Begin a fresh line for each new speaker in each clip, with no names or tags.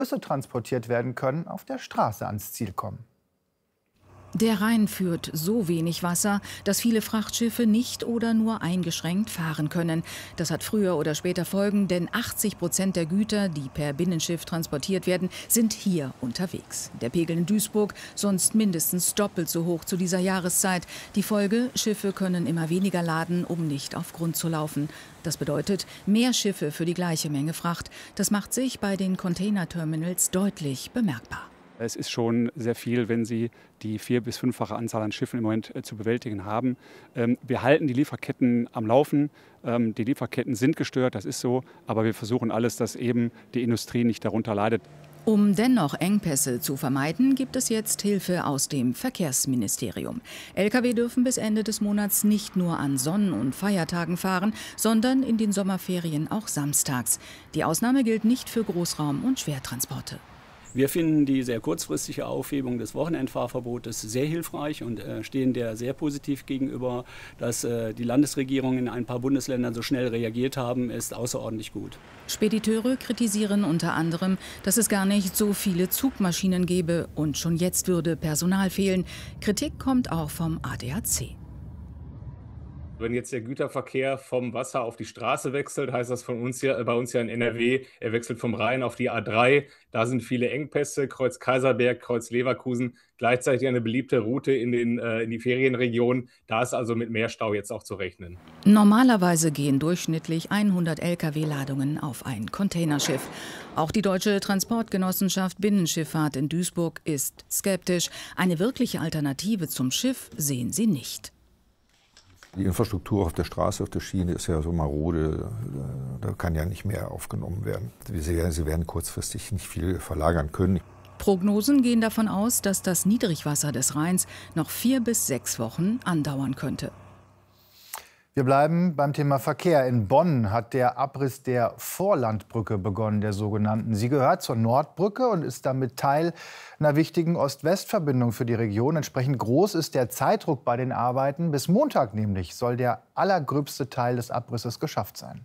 Busse transportiert werden können, auf der Straße ans Ziel kommen.
Der Rhein führt so wenig Wasser, dass viele Frachtschiffe nicht oder nur eingeschränkt fahren können. Das hat früher oder später Folgen, denn 80% der Güter, die per Binnenschiff transportiert werden, sind hier unterwegs. Der Pegel in Duisburg sonst mindestens doppelt so hoch zu dieser Jahreszeit. Die Folge: Schiffe können immer weniger laden, um nicht auf Grund zu laufen. Das bedeutet mehr Schiffe für die gleiche Menge Fracht. Das macht sich bei den Containerterminals deutlich bemerkbar.
Es ist schon sehr viel, wenn Sie die 4- bis 5-fache Anzahl an Schiffen im Moment zu bewältigen haben. Wir halten die Lieferketten am Laufen. Die Lieferketten sind gestört, das ist so. Aber wir versuchen alles, dass eben die Industrie nicht darunter leidet.
Um dennoch Engpässe zu vermeiden, gibt es jetzt Hilfe aus dem Verkehrsministerium. Lkw dürfen bis Ende des Monats nicht nur an Sonn- und Feiertagen fahren, sondern in den Sommerferien auch samstags. Die Ausnahme gilt nicht für Großraum- und Schwertransporte.
Wir finden die sehr kurzfristige Aufhebung des Wochenendfahrverbotes sehr hilfreich und stehen der sehr positiv gegenüber. Dass die Landesregierung in ein paar Bundesländern so schnell reagiert haben, ist außerordentlich gut.
Spediteure kritisieren unter anderem, dass es gar nicht so viele Zugmaschinen gebe und schon jetzt würde Personal fehlen. Kritik kommt auch vom ADAC.
Wenn jetzt der Güterverkehr vom Wasser auf die Straße wechselt, heißt das bei uns ja in NRW, er wechselt vom Rhein auf die A3. Da sind viele Engpässe, Kreuz Kaiserberg, Kreuz Leverkusen, gleichzeitig eine beliebte Route in die Ferienregionen. Da ist also mit mehr Stau jetzt auch zu rechnen.
Normalerweise gehen durchschnittlich 100 Lkw-Ladungen auf ein Containerschiff. Auch die Deutsche Transportgenossenschaft Binnenschifffahrt in Duisburg ist skeptisch. Eine wirkliche Alternative zum Schiff sehen sie nicht.
Die Infrastruktur auf der Straße, auf der Schiene ist ja so marode, da kann ja nicht mehr aufgenommen werden. Sie werden kurzfristig nicht viel verlagern können.
Prognosen gehen davon aus, dass das Niedrigwasser des Rheins noch 4 bis 6 Wochen andauern könnte.
Wir bleiben beim Thema Verkehr. In Bonn hat der Abriss der Vorlandbrücke begonnen, der sogenannten. Sie gehört zur Nordbrücke und ist damit Teil einer wichtigen Ost-West-Verbindung für die Region. Entsprechend groß ist der Zeitdruck bei den Arbeiten. Bis Montag nämlich soll der allergröbste Teil des Abrisses geschafft sein.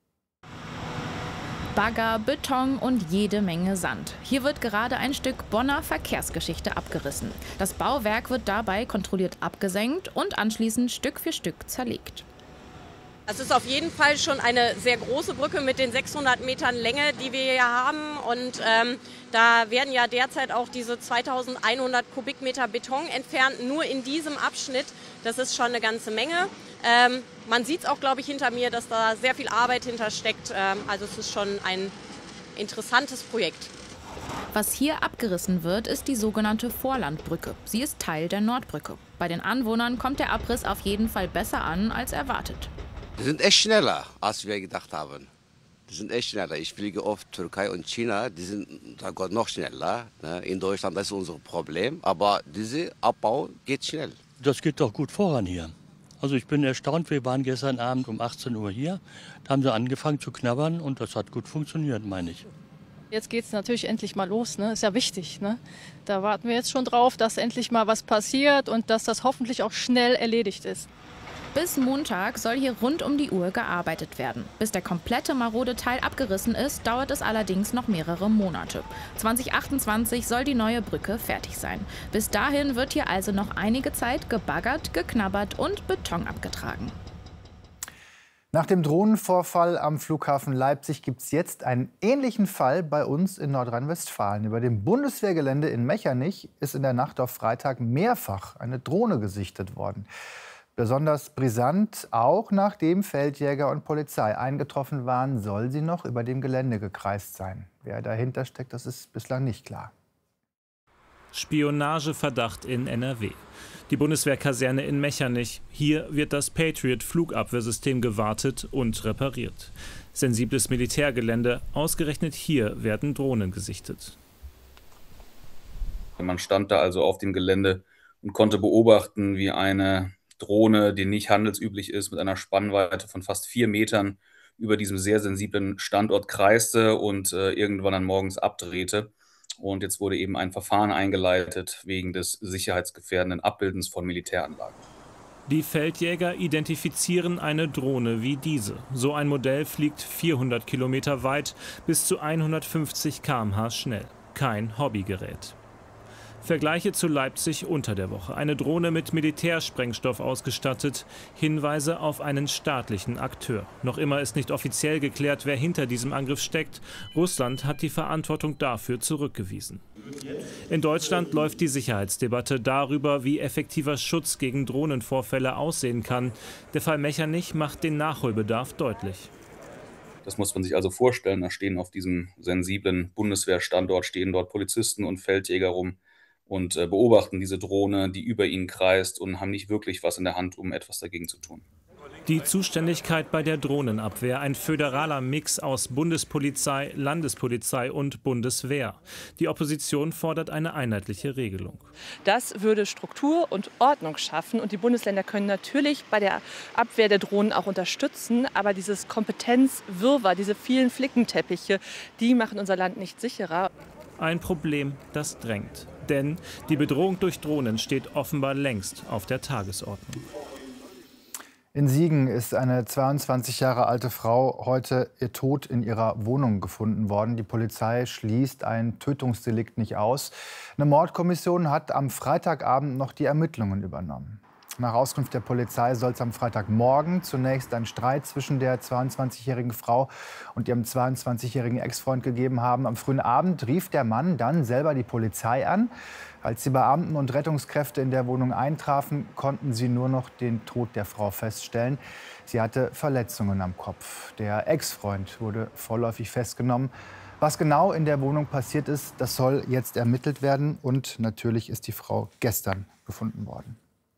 Bagger, Beton und jede Menge Sand. Hier wird gerade ein Stück Bonner Verkehrsgeschichte abgerissen. Das Bauwerk wird dabei kontrolliert abgesenkt und anschließend Stück für Stück zerlegt.
Es ist auf jeden Fall schon eine sehr große Brücke mit den 600 Metern Länge, die wir hier haben. Und da werden ja derzeit auch diese 2100 Kubikmeter Beton entfernt, nur in diesem Abschnitt. Das ist schon eine ganze Menge. Man sieht es auch, glaube ich, hinter mir, dass da sehr viel Arbeit hintersteckt. Also es ist schon ein interessantes Projekt.
Was hier abgerissen wird, ist die sogenannte Vorlandbrücke. Sie ist Teil der Nordbrücke. Bei den Anwohnern kommt der Abriss auf jeden Fall besser an als erwartet.
Die sind echt schneller, als wir gedacht haben. Die sind echt schneller. Ich fliege oft Türkei und China, die sind noch schneller. In Deutschland das ist unser Problem, aber dieser Abbau geht schnell.
Das geht doch gut voran hier. Also ich bin erstaunt, wir waren gestern Abend um 18 Uhr hier, da haben sie angefangen zu knabbern und das hat gut funktioniert, meine ich.
Jetzt geht es natürlich endlich mal los, ne? Ist ja wichtig. Ne? Da warten wir jetzt schon drauf, dass endlich mal was passiert und dass das hoffentlich auch schnell erledigt ist.
Bis Montag soll hier rund um die Uhr gearbeitet werden. Bis der komplette marode Teil abgerissen ist, dauert es allerdings noch mehrere Monate. 2028 soll die neue Brücke fertig sein. Bis dahin wird hier also noch einige Zeit gebaggert, geknabbert und Beton abgetragen.
Nach dem Drohnenvorfall am Flughafen Leipzig gibt es jetzt einen ähnlichen Fall bei uns in Nordrhein-Westfalen. Über dem Bundeswehrgelände in Mechernich ist in der Nacht auf Freitag mehrfach eine Drohne gesichtet worden. Besonders brisant, auch nachdem Feldjäger und Polizei eingetroffen waren, soll sie noch über dem Gelände gekreist sein. Wer dahinter steckt, das ist bislang nicht klar.
Spionageverdacht in NRW. Die Bundeswehrkaserne in Mechernich. Hier wird das Patriot-Flugabwehrsystem gewartet und repariert. Sensibles Militärgelände, ausgerechnet hier werden Drohnen gesichtet.
Man stand da also auf dem Gelände und konnte beobachten, wie eine Drohne, die nicht handelsüblich ist, mit einer Spannweite von fast 4 Metern über diesem sehr sensiblen Standort kreiste und irgendwann dann morgens abdrehte. Und jetzt wurde eben ein Verfahren eingeleitet wegen des sicherheitsgefährdenden Abbildens von Militäranlagen.
Die Feldjäger identifizieren eine Drohne wie diese. So ein Modell fliegt 400 Kilometer weit, bis zu 150 km/h schnell. Kein Hobbygerät. Vergleiche zu Leipzig unter der Woche. Eine Drohne mit Militärsprengstoff ausgestattet. Hinweise auf einen staatlichen Akteur. Noch immer ist nicht offiziell geklärt, wer hinter diesem Angriff steckt. Russland hat die Verantwortung dafür zurückgewiesen. In Deutschland läuft die Sicherheitsdebatte darüber, wie effektiver Schutz gegen Drohnenvorfälle aussehen kann. Der Fall Mechernich macht den Nachholbedarf deutlich.
Das muss man sich also vorstellen. Da stehen auf diesem sensiblen Bundeswehrstandort stehen dort Polizisten und Feldjäger rum und beobachten diese Drohne, die über ihnen kreist, und haben nicht wirklich was in der Hand, um etwas dagegen zu tun.
Die Zuständigkeit bei der Drohnenabwehr, ein föderaler Mix aus Bundespolizei, Landespolizei und Bundeswehr. Die Opposition fordert eine einheitliche Regelung.
Das würde Struktur und Ordnung schaffen, und die Bundesländer können natürlich bei der Abwehr der Drohnen auch unterstützen, aber dieses Kompetenzwirrwarr, diese vielen Flickenteppiche, die machen unser Land nicht sicherer.
Ein Problem, das drängt. Denn die Bedrohung durch Drohnen steht offenbar längst auf der Tagesordnung.
In Siegen ist eine 22 Jahre alte Frau heute ihr Tod in ihrer Wohnung gefunden worden. Die Polizei schließt ein Tötungsdelikt nicht aus. Eine Mordkommission hat am Freitagabend noch die Ermittlungen übernommen. Nach Auskunft der Polizei soll es am Freitagmorgen zunächst einen Streit zwischen der 22-jährigen Frau und ihrem 22-jährigen Ex-Freund gegeben haben. Am frühen Abend rief der Mann dann selber die Polizei an. Als die Beamten und Rettungskräfte in der Wohnung eintrafen, konnten sie nur noch den Tod der Frau feststellen. Sie hatte Verletzungen am Kopf. Der Ex-Freund wurde vorläufig festgenommen. Was genau in der Wohnung passiert ist, das soll jetzt ermittelt werden. Und natürlich ist die Frau gestern gefunden worden.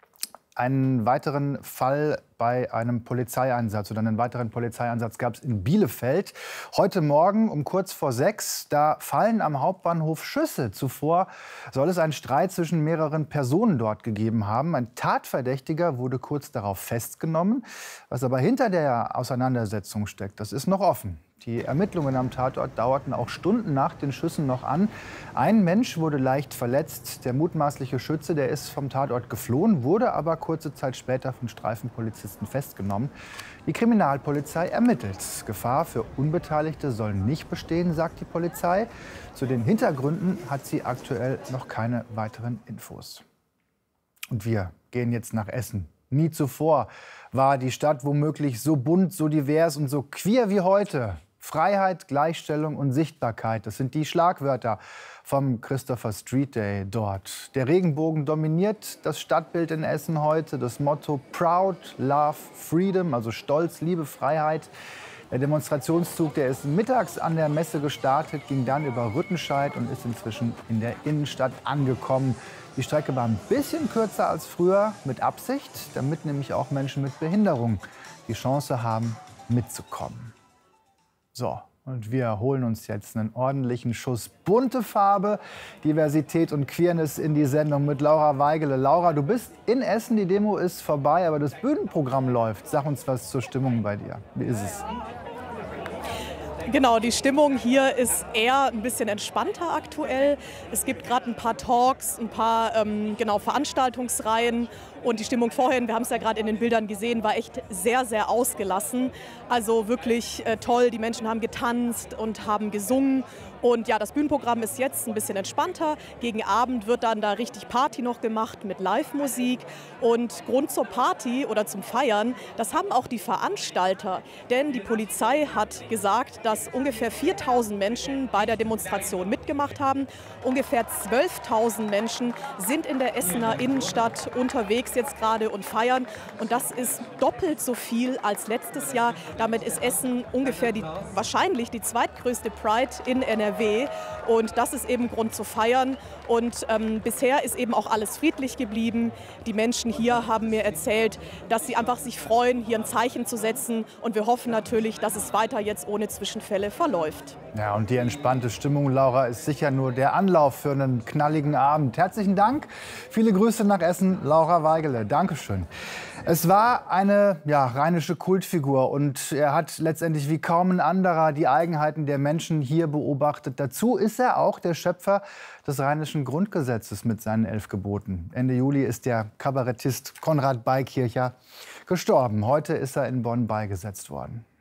Einen weiteren Fall bei einem Polizeieinsatz oder einen weiteren Polizeieinsatz gab es in Bielefeld. Heute Morgen um kurz vor 6, da fallen am Hauptbahnhof Schüsse. Zuvor soll es einen Streit zwischen mehreren Personen dort gegeben haben. Ein Tatverdächtiger wurde kurz darauf festgenommen. Was aber hinter der Auseinandersetzung steckt, das ist noch offen. Die Ermittlungen am Tatort dauerten auch Stunden nach den Schüssen noch an. Ein Mensch wurde leicht verletzt. Der mutmaßliche Schütze, der ist vom Tatort geflohen, wurde aber kurze Zeit später von Streifenpolizisten festgenommen. Die Kriminalpolizei ermittelt. Gefahr für Unbeteiligte soll nicht bestehen, sagt die Polizei. Zu den Hintergründen hat sie aktuell noch keine weiteren Infos. Und wir gehen jetzt nach Essen. Nie zuvor war die Stadt womöglich so bunt, so divers und so queer wie heute. Freiheit, Gleichstellung und Sichtbarkeit, das sind die Schlagwörter vom Christopher Street Day dort. Der Regenbogen dominiert das Stadtbild in Essen heute. Das Motto Proud, Love, Freedom, also Stolz, Liebe, Freiheit. Der Demonstrationszug, der ist mittags an der Messe gestartet, ging dann über Rüttenscheid und ist inzwischen in der Innenstadt angekommen. Die Strecke war ein bisschen kürzer als früher, mit Absicht, damit nämlich auch Menschen mit Behinderung die Chance haben, mitzukommen. So, und wir holen uns jetzt einen ordentlichen Schuss bunte Farbe, Diversität und Queerness in die Sendung mit Laura Weigele. Laura, du bist in Essen, die Demo ist vorbei, aber das Bühnenprogramm läuft. Sag uns was zur Stimmung bei dir. Wie ist es?
Genau, die Stimmung hier ist eher ein bisschen entspannter aktuell. Es gibt gerade ein paar Talks, ein paar Veranstaltungsreihen. Und die Stimmung vorhin, wir haben es ja gerade in den Bildern gesehen, war echt sehr, sehr ausgelassen. Also wirklich toll. Die Menschen haben getanzt und haben gesungen. Und ja, das Bühnenprogramm ist jetzt ein bisschen entspannter. Gegen Abend wird dann da richtig Party noch gemacht mit Live-Musik. Und Grund zur Party oder zum Feiern, das haben auch die Veranstalter. Denn die Polizei hat gesagt, dass ungefähr 4.000 Menschen bei der Demonstration mitgemacht haben. Ungefähr 12.000 Menschen sind in der Essener Innenstadt unterwegs jetzt gerade und feiern. Und das ist doppelt so viel als letztes Jahr. Damit ist Essen ungefähr wahrscheinlich die zweitgrößte Pride in NRW. Und das ist eben Grund zu feiern. Und bisher ist eben auch alles friedlich geblieben. Die Menschen hier haben mir erzählt, dass sie einfach sich freuen, hier ein Zeichen zu setzen. Und wir hoffen natürlich, dass es weiter jetzt ohne Zwischenfälle verläuft.
Ja, und die entspannte Stimmung, Laura, ist sicher nur der Anlauf für einen knalligen Abend. Herzlichen Dank. Viele Grüße nach Essen, Laura Weigele. Weigele, Dankeschön. Es war eine rheinische Kultfigur und er hat letztendlich wie kaum ein anderer die Eigenheiten der Menschen hier beobachtet. Dazu ist er auch der Schöpfer des rheinischen Grundgesetzes mit seinen 11 Geboten. Ende Juli ist der Kabarettist Konrad Beikircher gestorben. Heute ist er in Bonn beigesetzt worden.